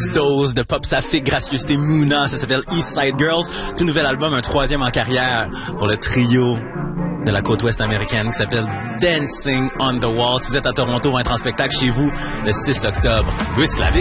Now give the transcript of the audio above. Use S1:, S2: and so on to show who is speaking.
S1: grosse dose de pop saphique, gracieuseté Mouna. Ça s'appelle East Side Girls. Tout nouvel album, un 3e en carrière pour le trio de la côte ouest américaine qui s'appelle Dancing on the Wall. Si vous êtes à Toronto, on va être en spectacle chez vous le 6 octobre. Louis Clavis.